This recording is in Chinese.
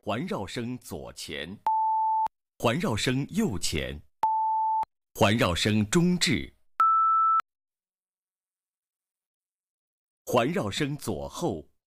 环绕声左前，环绕声右前，环绕声中置，环绕声左后，